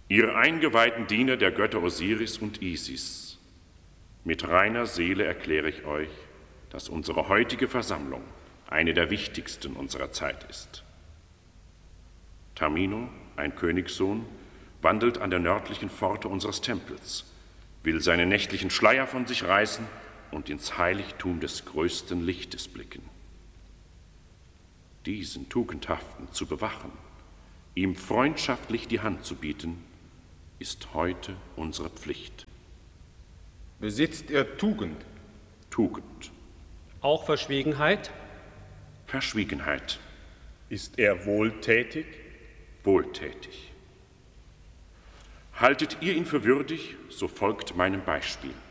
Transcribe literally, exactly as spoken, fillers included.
Ihr eingeweihten Diener der Götter Osiris und Isis, mit reiner Seele erkläre ich euch, dass unsere heutige Versammlung eine der wichtigsten unserer Zeit ist. Tamino, ein Königssohn, wandelt an der nördlichen Pforte unseres Tempels, will seinen nächtlichen Schleier von sich reißen und ins Heiligtum des größten Lichtes blicken. Diesen Tugendhaften zu bewachen, ihm freundschaftlich die Hand zu bieten, ist heute unsere Pflicht. Besitzt er Tugend? Tugend. Auch Verschwiegenheit? Verschwiegenheit. Ist er wohltätig? Wohltätig. Haltet ihr ihn für würdig, so folgt meinem Beispiel.